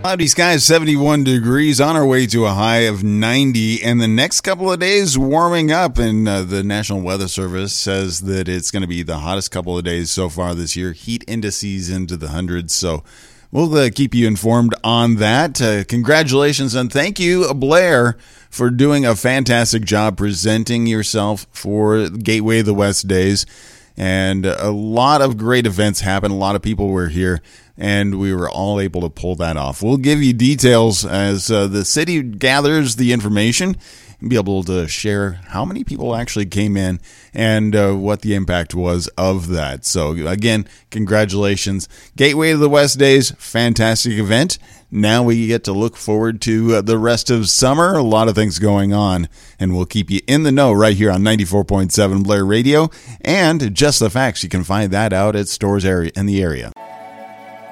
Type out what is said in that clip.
Cloudy skies, 71 degrees, on our way to a high of 90, and the next couple of days warming up, and the National Weather Service says that it's going to be the hottest couple of days so far this year. Heat indices into the hundreds, so we'll keep you informed on that. Congratulations and thank you, Blair, for doing a fantastic job presenting yourself for Gateway of the West Days. And a lot of great events happened. A lot of people were here, and we were all able to pull that off. We'll give you details as the city gathers the information and be able to share how many people actually came in and what the impact was of that. So, again, congratulations. Gateway of the West Days, fantastic event. Now we get to look forward to the rest of summer. A lot of things going on, and we'll keep you in the know right here on 94.7 Blair Radio. And Just the Facts, you can find that out at stores in the area.